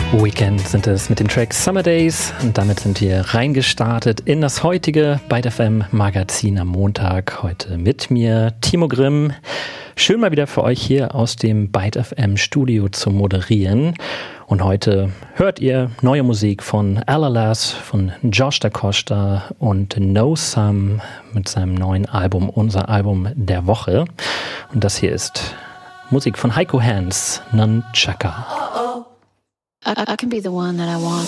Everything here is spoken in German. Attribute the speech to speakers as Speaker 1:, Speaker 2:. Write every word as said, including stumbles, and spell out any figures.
Speaker 1: Weekend sind es mit dem Track Summer Days und damit sind wir reingestartet in das heutige Byte F M Magazin am Montag. Heute mit mir Timo Grimm. Schön mal wieder für euch hier aus dem Byte F M Studio zu moderieren. Und heute hört ihr neue Musik von Alalas, von Josh Da Costa und No Sum mit seinem neuen Album, unser Album der Woche. Und das hier ist Musik von Heiko Hans, Nunchaka.
Speaker 2: I, I can be the one that I want.